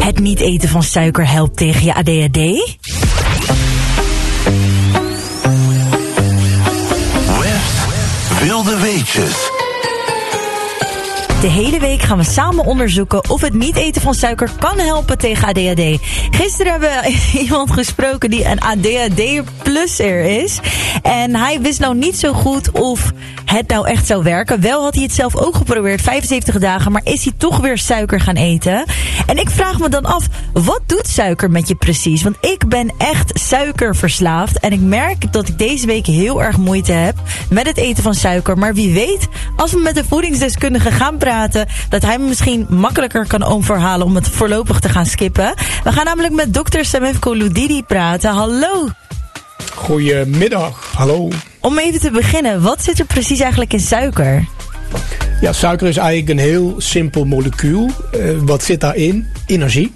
het niet eten van suiker helpt tegen je ADHD? Wilde weetjes. De hele week gaan we samen onderzoeken of het niet eten van suiker kan helpen tegen ADHD. Gisteren hebben we iemand gesproken die een ADHD-plusser is. En hij wist nou niet zo goed of het nou echt zou werken. Wel had hij het zelf ook geprobeerd, 75 dagen, maar is hij toch weer suiker gaan eten. En ik vraag me dan af, wat doet suiker met je precies? Want ik ben echt suikerverslaafd. En ik merk dat ik deze week heel erg moeite heb met het eten van suiker. Maar wie weet, als we met een voedingsdeskundige gaan praten, dat hij me misschien makkelijker kan overhalen om het voorlopig te gaan skippen. We gaan namelijk met dokter Samefko Loudidi praten. Hallo. Goedemiddag, hallo. Om even te beginnen, wat zit er precies eigenlijk in suiker? Ja, suiker is eigenlijk een heel simpel molecuul. Wat zit daarin? Energie.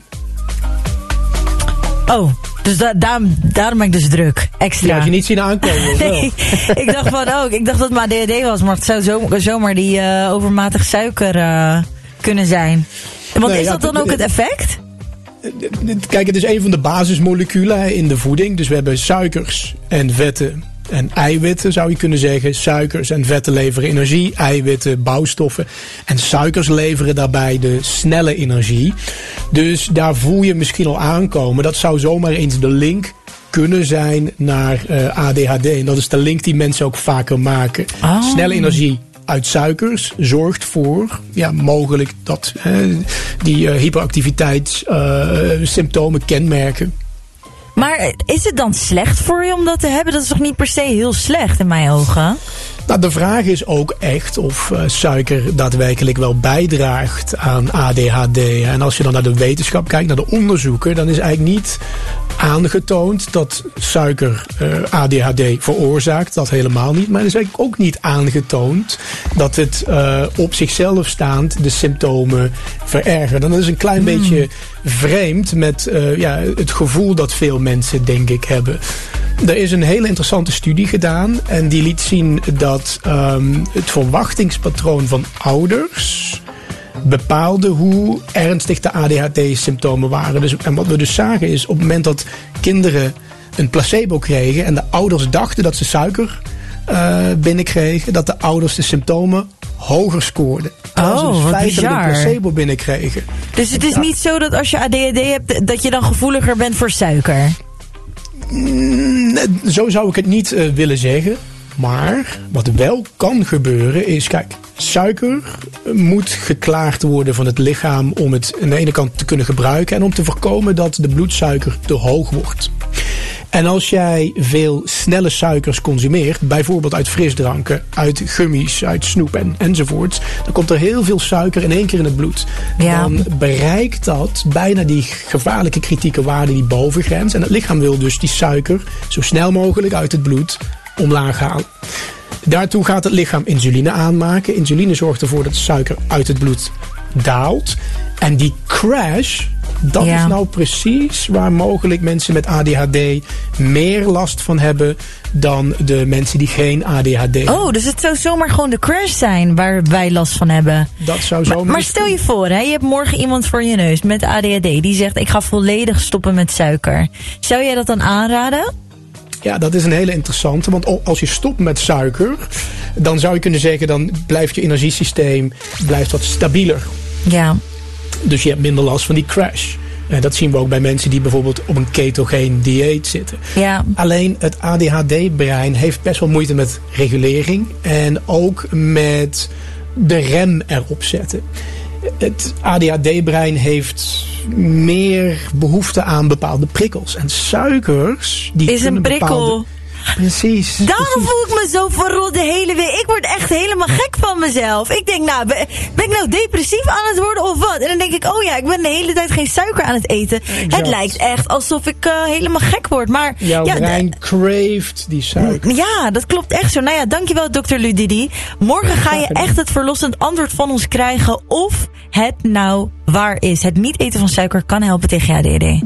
Oh, dus daarom ben ik dus druk. Extra. Ja, had je niet zien aankomen. Nee, ik dacht van ook. Ik dacht dat het maar ADHD was, maar het zou zomaar die overmatig suiker kunnen zijn. Want nee, is dat dan ook het effect? Kijk, het is een van de basismoleculen in de voeding. Dus we hebben suikers en vetten en eiwitten, zou je kunnen zeggen. Suikers en vetten leveren energie, eiwitten bouwstoffen. En suikers leveren daarbij de snelle energie. Dus daar voel je misschien al aankomen. Dat zou zomaar eens de link kunnen zijn naar ADHD. En dat is de link die mensen ook vaker maken. Oh. Snelle energie uit suikers zorgt voor mogelijk dat die hyperactiviteitssymptomen kenmerken. Maar is het dan slecht voor je om dat te hebben? Dat is toch niet per se heel slecht in mijn ogen? Nou, de vraag is ook echt of suiker daadwerkelijk wel bijdraagt aan ADHD. En als je dan naar de wetenschap kijkt, naar de onderzoeken, dan is eigenlijk niet aangetoond dat suiker ADHD veroorzaakt. Dat helemaal niet. Maar het is eigenlijk ook niet aangetoond dat het op zichzelf staand de symptomen verergert. Dan is het een klein beetje vreemd met het gevoel dat veel mensen, denk ik, hebben. Er is een hele interessante studie gedaan en die liet zien dat het verwachtingspatroon van ouders bepaalde hoe ernstig de ADHD-symptomen waren. Dus, en wat we dus zagen is, op het moment dat kinderen een placebo kregen en de ouders dachten dat ze suiker binnenkregen, dat de ouders de symptomen hoger scoorden. Oh, wat feitelijk bizar. een placebo binnenkregen. Dus het is niet zo dat als je ADHD hebt, dat je dan gevoeliger bent voor suiker? Zo zou ik het niet willen zeggen. Maar wat wel kan gebeuren is, kijk, suiker moet geklaard worden van het lichaam om het aan de ene kant te kunnen gebruiken en om te voorkomen dat de bloedsuiker te hoog wordt. En als jij veel snelle suikers consumeert, bijvoorbeeld uit frisdranken, uit gummies, uit snoep enzovoort, dan komt er heel veel suiker in één keer in het bloed. Ja. Dan bereikt dat bijna die gevaarlijke kritieke waarde, die bovengrens. En het lichaam wil dus die suiker zo snel mogelijk uit het bloed omlaag halen. Daartoe gaat het lichaam insuline aanmaken. Insuline zorgt ervoor dat de suiker uit het bloed daalt. En die crash, dat is nou precies waar mogelijk mensen met ADHD meer last van hebben dan de mensen die geen ADHD hebben. Oh, dus het zou zomaar gewoon de crash zijn waar wij last van hebben. Dat zou zomaar. Maar stel je voor, je hebt morgen iemand voor je neus met ADHD die zegt, ik ga volledig stoppen met suiker. Zou jij dat dan aanraden? Ja, dat is een hele interessante. Want als je stopt met suiker, dan zou je kunnen zeggen, dan blijft je energiesysteem wat stabieler. Ja. Dus je hebt minder last van die crash. Dat zien we ook bij mensen die bijvoorbeeld op een ketogeen dieet zitten. Ja. Alleen het ADHD-brein heeft best wel moeite met regulering. En ook met de rem erop zetten. Het ADHD-brein heeft meer behoefte aan bepaalde prikkels. En suikers, die is een prikkel. Precies. Daarom voel ik me zo verrot de hele week. Ik word echt helemaal gek van mezelf. Ik denk, ben ik nou depressief aan het worden of wat? En dan denk ik, ik ben de hele tijd geen suiker aan het eten. Exact. Het lijkt echt alsof ik helemaal gek word. Maar jouw brein craeft die suiker. Ja, dat klopt echt zo. Nou ja, dankjewel dokter Loudidi. Morgen ga je echt het verlossend antwoord van ons krijgen of het nou waar is. Het niet eten van suiker kan helpen tegen je ADHD.